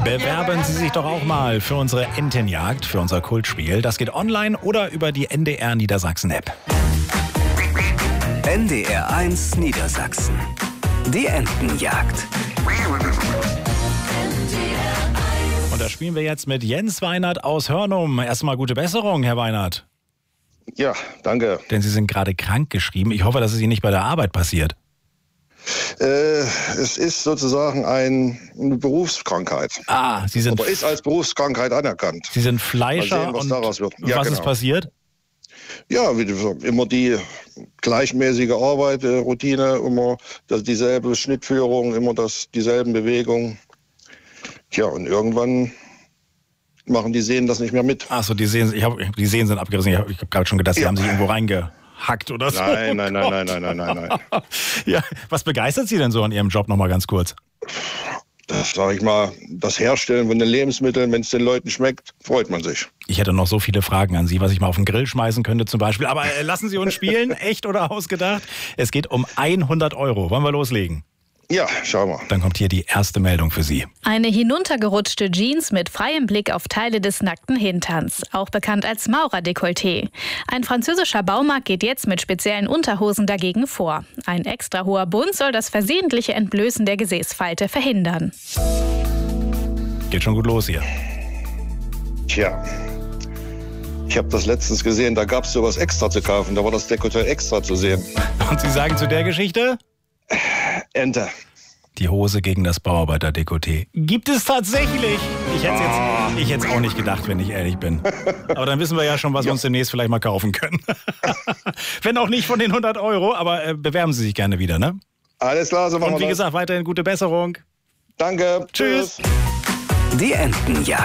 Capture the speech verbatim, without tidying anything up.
Bewerben Sie sich doch auch mal für unsere Entenjagd, für unser Kultspiel. Das geht online oder über die N D R Niedersachsen-App. N D R eins Niedersachsen. Die Entenjagd. Und da spielen wir jetzt mit Jens Weinert aus Hörnum. Erstmal gute Besserung, Herr Weinert. Ja, danke. Denn Sie sind gerade krank geschrieben. Ich hoffe, dass es Ihnen nicht bei der Arbeit passiert. Äh, es ist sozusagen ein, eine Berufskrankheit. Ah, Sie sind... Oder ist als Berufskrankheit anerkannt. Sie sind Fleischer. Mal sehen, was und daraus wird. Ja, was genau. ist passiert? Ja, wie immer die gleichmäßige Arbeit, äh, Routine, immer das, dieselbe Schnittführung, immer das, dieselben Bewegungen. Tja, und irgendwann machen die Sehnen das nicht mehr mit. Ach so, die Sehnen, ich hab, die Sehnen sind abgerissen. Ich habe hab gerade schon gedacht, Sie Ja. haben sich irgendwo reingehackt oder so. Nein, nein, Oh nein, nein, nein, nein, nein, nein. Ja, was begeistert Sie denn so an Ihrem Job nochmal ganz kurz? Das sage ich mal, das Herstellen von den Lebensmitteln, wenn es den Leuten schmeckt, freut man sich. Ich hätte noch so viele Fragen an Sie, was ich mal auf den Grill schmeißen könnte zum Beispiel. Aber äh, lassen Sie uns spielen, echt oder ausgedacht. Es geht um hundert Euro. Wollen wir loslegen? Ja, schau mal. Dann kommt hier die erste Meldung für Sie. Eine hinuntergerutschte Jeans mit freiem Blick auf Teile des nackten Hinterns, auch bekannt als Maurerdekolleté. Ein französischer Baumarkt geht jetzt mit speziellen Unterhosen dagegen vor. Ein extra hoher Bund soll das versehentliche Entblößen der Gesäßfalte verhindern. Geht schon gut los hier. Tja, ich habe das letztens gesehen, da gab es sowas extra zu kaufen, da war das Dekolleté extra zu sehen. Und Sie sagen zu der Geschichte? Ente. Die Hose gegen das Bauarbeiter-Dekolleté. Gibt es tatsächlich. Ich hätte es jetzt, ich hätte es auch nicht gedacht, wenn ich ehrlich bin. Aber dann wissen wir ja schon, was Ja. wir uns demnächst vielleicht mal kaufen können. Wenn auch nicht von den hundert Euro, aber äh, bewerben Sie sich gerne wieder, ne? Alles klar, so machen Und wie wir das. gesagt, weiterhin gute Besserung. Danke. Tschüss. Tschüss. Die Entenjagd.